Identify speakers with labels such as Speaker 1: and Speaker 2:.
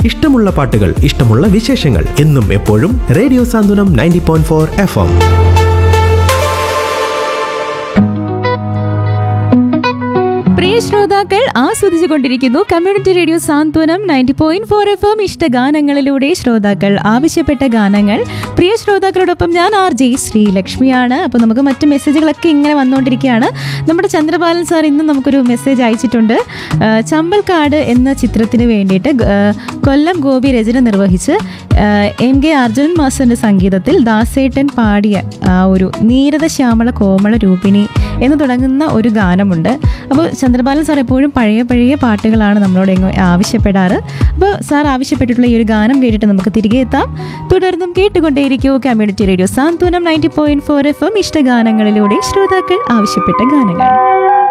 Speaker 1: ഇഷ്ടമുള്ള പാട്ടുകൾ, ഇഷ്ടമുള്ള വിശേഷങ്ങൾ എന്നും എപ്പോഴും റേഡിയോ സാന്ത്വനം 90.4 FM.
Speaker 2: പ്രിയ ശ്രോതാക്കൾ ആസ്വദിച്ചുകൊണ്ടിരിക്കുന്നു കമ്മ്യൂണിറ്റി റേഡിയോ സാന്ത്വനം 90.4 FM ഇഷ്ടഗാനങ്ങളിലൂടെ ശ്രോതാക്കൾ ആവശ്യപ്പെട്ട ഗാനങ്ങൾ. പ്രിയ ശ്രോതാക്കളോടൊപ്പം ഞാൻ RJ ശ്രീലക്ഷ്മിയാണ്. അപ്പോൾ നമുക്ക് മറ്റ് മെസ്സേജുകളൊക്കെ ഇങ്ങനെ വന്നുകൊണ്ടിരിക്കുകയാണ്. നമ്മുടെ ചന്ദ്രബാലൻ സാർ ഇന്ന് നമുക്കൊരു മെസ്സേജ് അയച്ചിട്ടുണ്ട്. ചമ്പൽക്കാട് എന്ന ചിത്രത്തിന് വേണ്ടിയിട്ട് കൊല്ലം ഗോപി രചന നിർവഹിച്ച് MK അർജുനൻ മാസ്റ്ററിൻ്റെ സംഗീതത്തിൽ ദാസേട്ടൻ പാടിയ ഒരു നീരദ ശ്യാമള കോമള രൂപിണി എന്ന് തുടങ്ങുന്ന ഒരു ഗാനമുണ്ട്. അപ്പോൾ ചന്ദ്രബാലൻ സാർ എപ്പോഴും പഴയ പാട്ടുകളാണ് നമ്മളോട് ആവശ്യപ്പെടാറ്. അപ്പോൾ സാർ ആവശ്യപ്പെട്ടിട്ടുള്ള ഈ ഒരു ഗാനം കേട്ടിട്ട് നമുക്ക് തിരികെ എത്താം. തുടർന്നും കേട്ടുകൊണ്ടേയിരിക്കൂ കമ്മ്യൂണിറ്റി റേഡിയോ സാന്ത്വനം 90.4 FM ഇഷ്ടഗാനങ്ങളിലൂടെ ശ്രോതാക്കൾ ആവശ്യപ്പെട്ട ഗാനങ്ങൾ.